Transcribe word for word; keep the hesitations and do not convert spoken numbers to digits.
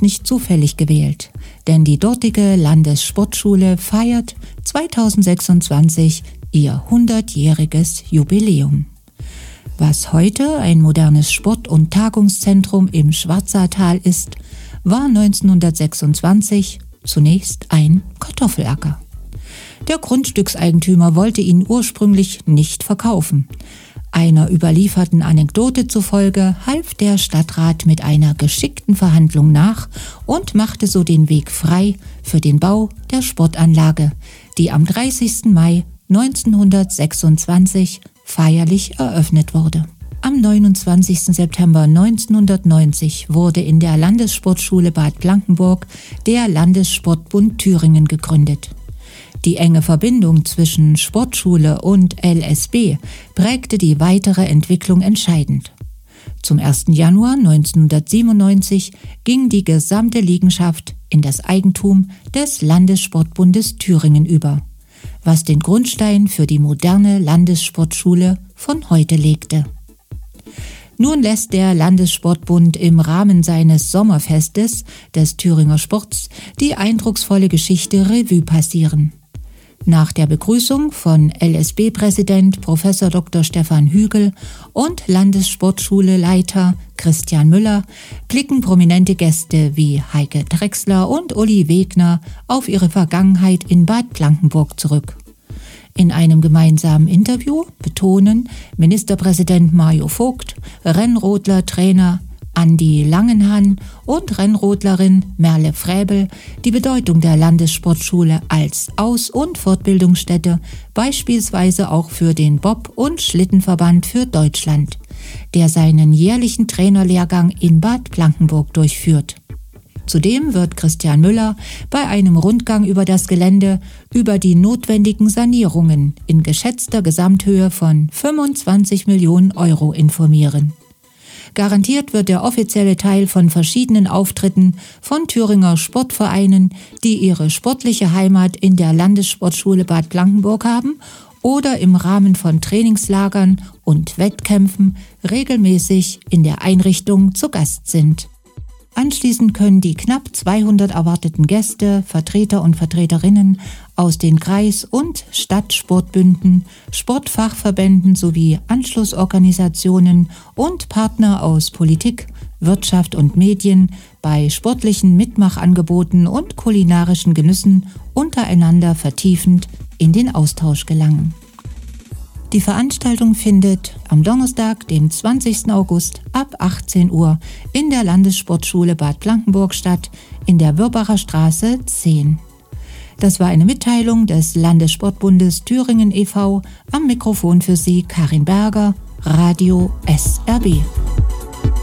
nicht zufällig gewählt, denn die dortige Landessportschule feiert zweitausendsechsundzwanzig ihr hundertjähriges Jubiläum. Was heute ein modernes Sport- und Tagungszentrum im Schwarzertal ist, war neunzehnhundertsechsundzwanzig zunächst ein Kartoffelacker. Der Grundstückseigentümer wollte ihn ursprünglich nicht verkaufen. Einer überlieferten Anekdote zufolge half der Stadtrat mit einer geschickten Verhandlung nach und machte so den Weg frei für den Bau der Sportanlage, die am dreißigsten Mai neunzehnhundertsechsundzwanzig feierlich eröffnet wurde. Am neunundzwanzigsten September neunzehnhundertneunzig wurde in der Landessportschule Bad Blankenburg der Landessportbund Thüringen gegründet. Die enge Verbindung zwischen Sportschule und L S B prägte die weitere Entwicklung entscheidend. Zum ersten Januar neunzehnhundertsiebenundneunzig ging die gesamte Liegenschaft in das Eigentum des Landessportbundes Thüringen über, was den Grundstein für die moderne Landessportschule von heute legte. Nun lässt der Landessportbund im Rahmen seines Sommerfestes des Thüringer Sports die eindrucksvolle Geschichte Revue passieren. Nach der Begrüßung von L S B-Präsident Professor Doktor Stefan Hügel und Landessportschule-Leiter Christian Müller blicken prominente Gäste wie Heike Drechsler und Uli Wegner auf ihre Vergangenheit in Bad Blankenburg zurück. In einem gemeinsamen Interview betonen Ministerpräsident Mario Vogt, Rennrodler-Trainer Andi Langenhahn und Rennrodlerin Merle Fräbel die Bedeutung der Landessportschule als Aus- und Fortbildungsstätte, beispielsweise auch für den Bob- und Schlittenverband für Deutschland, der seinen jährlichen Trainerlehrgang in Bad Blankenburg durchführt. Zudem wird Christian Müller bei einem Rundgang über das Gelände über die notwendigen Sanierungen in geschätzter Gesamthöhe von fünfundzwanzig Millionen Euro informieren. Garantiert wird der offizielle Teil von verschiedenen Auftritten von Thüringer Sportvereinen, die ihre sportliche Heimat in der Landessportschule Bad Blankenburg haben oder im Rahmen von Trainingslagern und Wettkämpfen regelmäßig in der Einrichtung zu Gast sind. Anschließend können die knapp zweihundert erwarteten Gäste, Vertreter und Vertreterinnen aus den Kreis- und Stadtsportbünden, Sportfachverbänden sowie Anschlussorganisationen und Partner aus Politik, Wirtschaft und Medien bei sportlichen Mitmachangeboten und kulinarischen Genüssen untereinander vertiefend in den Austausch gelangen. Die Veranstaltung findet am Donnerstag, den zwanzigsten August ab achtzehn Uhr in der Landessportschule Bad Blankenburg statt, in der Würbacher Straße zehn. Das war eine Mitteilung des Landessportbundes Thüringen e V. Am Mikrofon für Sie Karin Berger, Radio S R B.